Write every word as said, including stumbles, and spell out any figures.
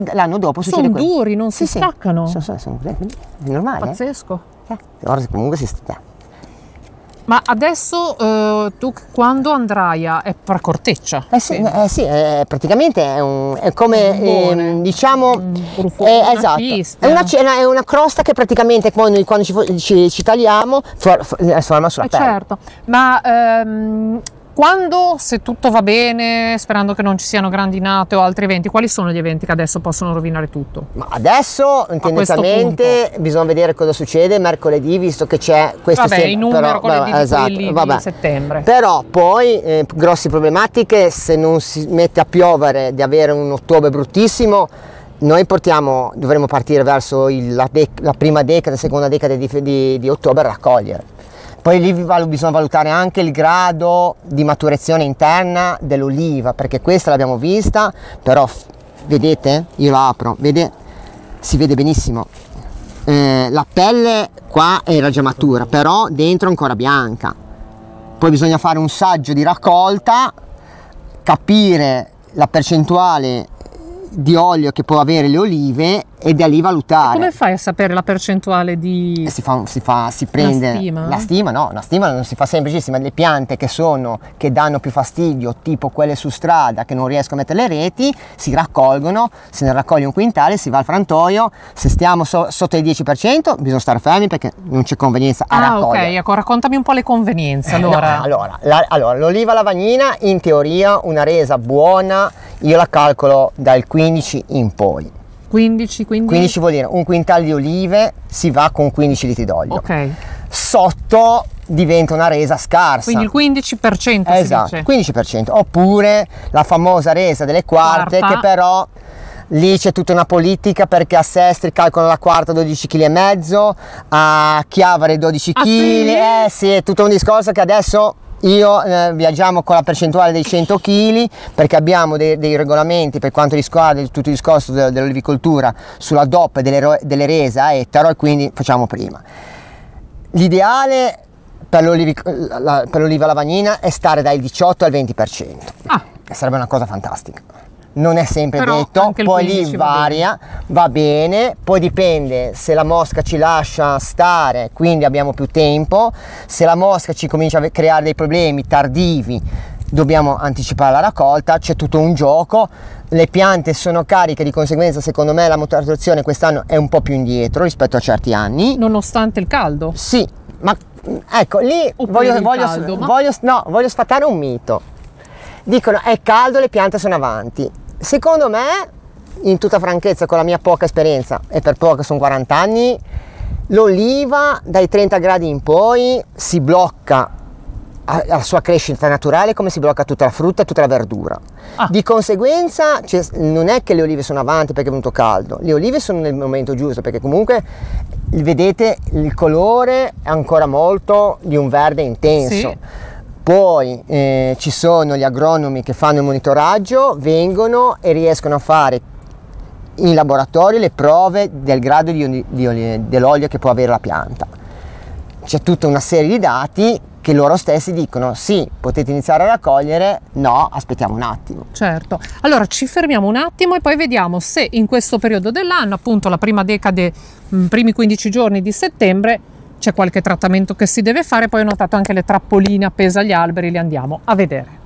l'anno dopo succede Sono quello. duri, non si Sì, sì. staccano. Sono, sono, sono, è normale. Pazzesco. Eh? Ora comunque si sta. Ma adesso eh, tu quando andrai a... è per Corteccia? Eh sì, eh sì, è, praticamente è, un, è come Un buone. ehm, diciamo Un brufo- è, una esatto, pista. è una, cena- è una crosta che praticamente quando, quando ci, fo- ci, ci tagliamo for, for, eh, forma sulla Eh, pelle. certo, ma ehm, quando, se tutto va bene, sperando che non ci siano grandinate o altri eventi, quali sono gli eventi che adesso possono rovinare tutto? Ma adesso tendenzialmente bisogna vedere cosa succede mercoledì, visto che c'è questa Vabbè, i numeri mercoledì di esatto, quelli vabbè. di settembre. Però poi eh, grosse problematiche, se non si mette a piovere, di avere un ottobre bruttissimo. Noi portiamo, dovremo partire verso il, la, dec- la prima decade, seconda decade di, di, di ottobre a raccogliere. Poi lì val- bisogna valutare anche il grado di maturazione interna dell'oliva, perché questa l'abbiamo vista, però f- vedete, io la apro, vede, si vede benissimo. Eh, la pelle qua era già matura, però dentro è ancora bianca. Poi bisogna fare un saggio di raccolta, capire la percentuale di olio che può avere le olive e da lì valutare. Come fai a sapere la percentuale di... E si fa, si fa, si prende La stima? la stima, no, la stima non si fa semplicissima. Le piante che sono, che danno più fastidio, tipo quelle su strada che non riescono a mettere le reti, si raccolgono, se ne raccoglie un quintale, si va al frantoio. Se stiamo so, sotto il dieci per cento bisogna stare fermi perché non c'è convenienza a Ah, raccogliere. ok, ecco, raccontami un po' le convenienze allora. No, allora, la, allora, l'oliva lavagnina in teoria una resa buona io la calcolo dal quindici in poi. quindici, quindi... quindici vuol dire un quintale di olive si va con quindici litri d'olio. Ok, Sotto diventa una resa scarsa. quindi il quindici per cento Esatto, si dice. quindici per cento. Oppure la famosa resa delle quarte, Quarta. che però lì c'è tutta una politica perché a Sestri calcolano la quarta dodici virgola cinque chili, a Chiavari dodici Ah, chili. sì? Eh sì, è tutto un discorso che adesso io eh, viaggiamo con la percentuale dei cento chili perché abbiamo dei, dei regolamenti per quanto riguarda tutto il discorso de- dell'olivicoltura sulla D O P delle, ro- delle rese a ettaro e quindi facciamo prima. L'ideale per, l'olivi- la, per l'oliva lavagnina è stare dal diciotto al venti per cento. Ah. Sarebbe una cosa fantastica. Non è sempre Però detto, anche il poi quindici lì va varia, va bene, poi dipende se la mosca ci lascia stare, quindi abbiamo più tempo, se la mosca ci comincia a creare dei problemi tardivi, dobbiamo anticipare la raccolta, c'è tutto un gioco, le piante sono cariche, di conseguenza secondo me la maturazione quest'anno è un po' più indietro rispetto a certi anni. Nonostante il caldo? Sì, ma ecco, lì Oppure voglio, il voglio, caldo, ma- voglio, no, voglio sfatare un mito. Dicono è caldo, le piante sono avanti. Secondo me, in tutta franchezza, con la mia poca esperienza, e per poco sono quaranta anni, l'oliva dai trenta gradi in poi si blocca alla sua crescita naturale come si blocca tutta la frutta e tutta la verdura. Ah. Di conseguenza cioè, non è che le olive sono avanti perché è venuto caldo, le olive sono nel momento giusto perché comunque vedete il colore è ancora molto di un verde intenso. Sì. Poi eh, ci sono gli agronomi che fanno il monitoraggio, vengono e riescono a fare in laboratorio le prove del grado di, oli- di oli- dell'olio che può avere la pianta. C'è tutta una serie di dati che loro stessi dicono sì, potete iniziare a raccogliere, no, aspettiamo un attimo. Certo, allora ci fermiamo un attimo e poi vediamo se in questo periodo dell'anno, appunto la prima decade, mh, primi quindici giorni di settembre, c'è qualche trattamento che si deve fare. Poi ho notato anche le trappoline appese agli alberi, le andiamo a vedere.